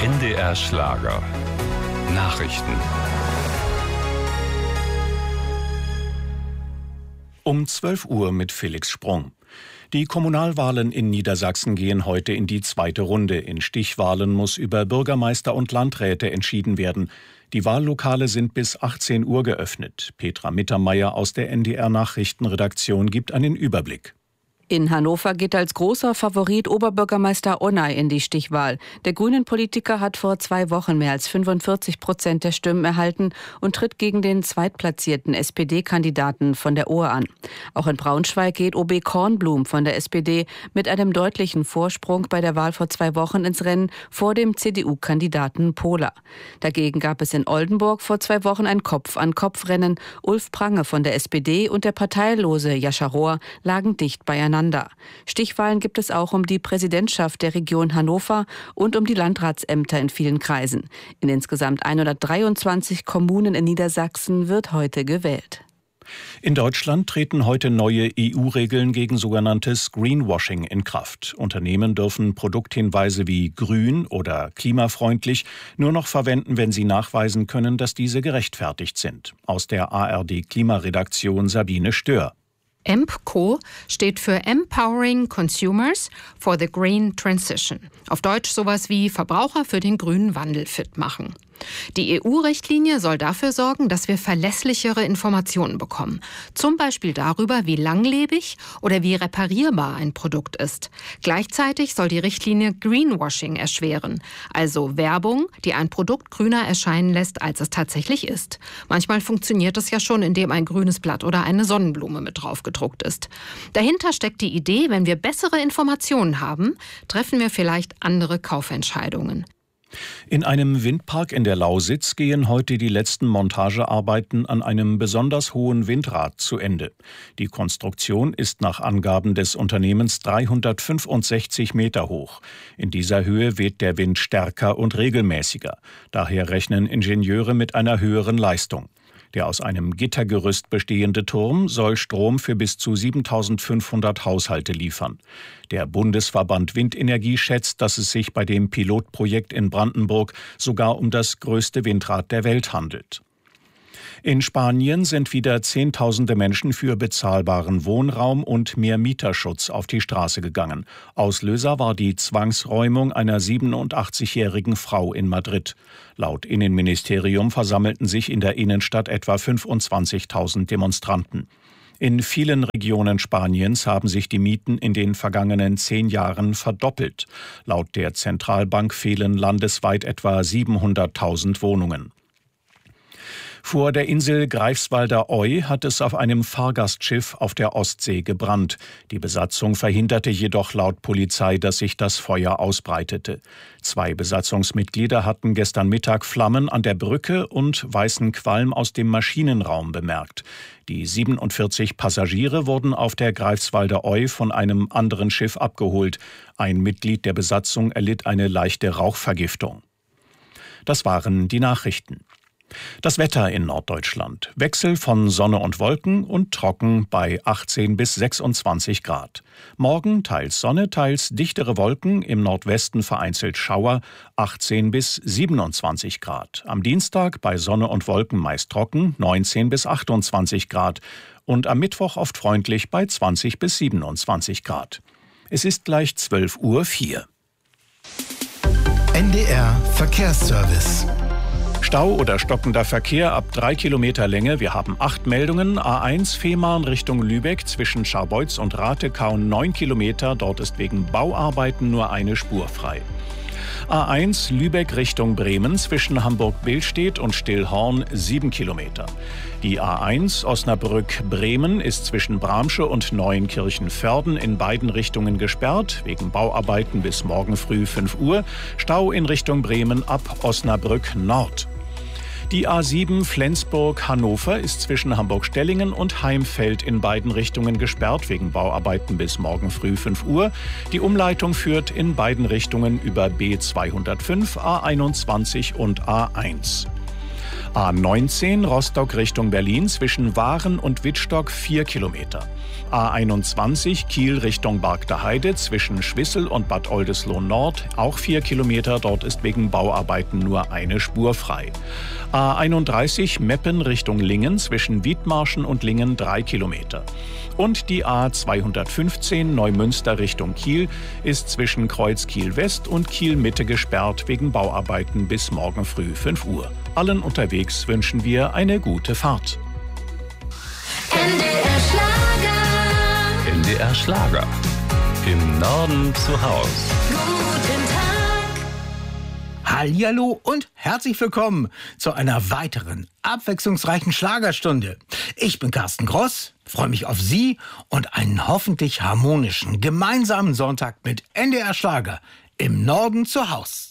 NDR Schlager. Nachrichten. Um 12 Uhr mit Felix Sprung. Die Kommunalwahlen in Niedersachsen gehen heute in die zweite Runde. In Stichwahlen muss über Bürgermeister und Landräte entschieden werden. Die Wahllokale sind bis 18 Uhr geöffnet. Petra Mittermeier aus der NDR Nachrichtenredaktion gibt einen Überblick. In Hannover geht als großer Favorit Oberbürgermeister Onay in die Stichwahl. Der Grünen-Politiker hat vor 2 Wochen mehr als 45% der Stimmen erhalten und tritt gegen den zweitplatzierten SPD-Kandidaten von der Ohe an. Auch in Braunschweig geht OB Kornblum von der SPD mit einem deutlichen Vorsprung bei der Wahl vor 2 Wochen ins Rennen vor dem CDU-Kandidaten Pohler. Dagegen gab es in Oldenburg vor 2 Wochen ein Kopf-an-Kopf-Rennen. Ulf Prange von der SPD und der parteilose Jascha Rohr lagen dicht beieinander. Stichwahlen gibt es auch um die Präsidentschaft der Region Hannover und um die Landratsämter in vielen Kreisen. In insgesamt 123 Kommunen in Niedersachsen wird heute gewählt. In Deutschland treten heute neue EU-Regeln gegen sogenanntes Greenwashing in Kraft. Unternehmen dürfen Produkthinweise wie grün oder klimafreundlich nur noch verwenden, wenn sie nachweisen können, dass diese gerechtfertigt sind. Aus der ARD-Klimaredaktion Sabine Stör. EMPCO steht für Empowering Consumers for the Green Transition. Auf Deutsch sowas wie Verbraucher für den grünen Wandel fit machen. Die EU-Richtlinie soll dafür sorgen, dass wir verlässlichere Informationen bekommen. Zum Beispiel darüber, wie langlebig oder wie reparierbar ein Produkt ist. Gleichzeitig soll die Richtlinie Greenwashing erschweren, also Werbung, die ein Produkt grüner erscheinen lässt, als es tatsächlich ist. Manchmal funktioniert es ja schon, indem ein grünes Blatt oder eine Sonnenblume mit drauf gedruckt ist. Dahinter steckt die Idee, wenn wir bessere Informationen haben, treffen wir vielleicht andere Kaufentscheidungen. In einem Windpark in der Lausitz gehen heute die letzten Montagearbeiten an einem besonders hohen Windrad zu Ende. Die Konstruktion ist nach Angaben des Unternehmens 365 Meter hoch. In dieser Höhe weht der Wind stärker und regelmäßiger. Daher rechnen Ingenieure mit einer höheren Leistung. Der aus einem Gittergerüst bestehende Turm soll Strom für bis zu 7.500 Haushalte liefern. Der Bundesverband Windenergie schätzt, dass es sich bei dem Pilotprojekt in Brandenburg sogar um das größte Windrad der Welt handelt. In Spanien sind wieder Zehntausende Menschen für bezahlbaren Wohnraum und mehr Mieterschutz auf die Straße gegangen. Auslöser war die Zwangsräumung einer 87-jährigen Frau in Madrid. Laut Innenministerium versammelten sich in der Innenstadt etwa 25.000 Demonstranten. In vielen Regionen Spaniens haben sich die Mieten in den vergangenen 10 Jahren verdoppelt. Laut der Zentralbank fehlen landesweit etwa 700.000 Wohnungen. Vor der Insel Greifswalder Oy hat es auf einem Fahrgastschiff auf der Ostsee gebrannt. Die Besatzung verhinderte jedoch laut Polizei, dass sich das Feuer ausbreitete. 2 Besatzungsmitglieder hatten gestern Mittag Flammen an der Brücke und weißen Qualm aus dem Maschinenraum bemerkt. Die 47 Passagiere wurden auf der Greifswalder Oy von einem anderen Schiff abgeholt. Ein Mitglied der Besatzung erlitt eine leichte Rauchvergiftung. Das waren die Nachrichten. Das Wetter in Norddeutschland. Wechsel von Sonne und Wolken und trocken bei 18 bis 26 Grad. Morgen teils Sonne, teils dichtere Wolken, im Nordwesten vereinzelt Schauer, 18 bis 27 Grad. Am Dienstag bei Sonne und Wolken meist trocken, 19 bis 28 Grad. Und am Mittwoch oft freundlich bei 20 bis 27 Grad. Es ist gleich 12:04 Uhr. NDR Verkehrsservice. Stau oder stockender Verkehr ab 3 Kilometer Länge. Wir haben 8 Meldungen. A1 Fehmarn Richtung Lübeck zwischen Scharbeutz und Rathekau 9 Kilometer. Dort ist wegen Bauarbeiten nur eine Spur frei. A1 Lübeck Richtung Bremen zwischen Hamburg-Billstedt und Stillhorn 7 Kilometer. Die A1 Osnabrück-Bremen ist zwischen Bramsche und Neuenkirchen-Vörden in beiden Richtungen gesperrt, wegen Bauarbeiten bis morgen früh 5 Uhr. Stau in Richtung Bremen ab Osnabrück Nord. Die A7 Flensburg-Hannover ist zwischen Hamburg-Stellingen und Heimfeld in beiden Richtungen gesperrt, wegen Bauarbeiten bis morgen früh 5 Uhr. Die Umleitung führt in beiden Richtungen über B205, A21 und A1. A19 Rostock Richtung Berlin zwischen Waren und Wittstock 4 Kilometer. A21 Kiel Richtung Bargter Heide zwischen Schwissel und Bad Oldesloe Nord auch 4 Kilometer. Dort ist wegen Bauarbeiten nur eine Spur frei. A31 Meppen Richtung Lingen zwischen Wiedmarschen und Lingen 3 Kilometer. Und die A215 Neumünster Richtung Kiel ist zwischen Kreuz Kiel West und Kiel Mitte gesperrt wegen Bauarbeiten bis morgen früh 5 Uhr. Allen unterwegs wünschen wir eine gute Fahrt. NDR Schlager. NDR Schlager. Im Norden zu Haus. Guten Tag. Hallihallo und herzlich willkommen zu einer weiteren abwechslungsreichen Schlagerstunde. Ich bin Carsten Gross, freue mich auf Sie und einen hoffentlich harmonischen gemeinsamen Sonntag mit NDR Schlager im Norden zu Haus.